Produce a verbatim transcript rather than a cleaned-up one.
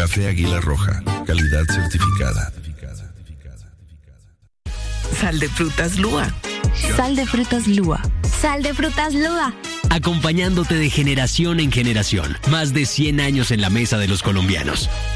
Café Águila Roja, calidad certificada. Sal de frutas Lua. Sal de frutas Lua. Sal de frutas Lua. Acompañándote de generación en generación. Más de cien años en la mesa de los colombianos.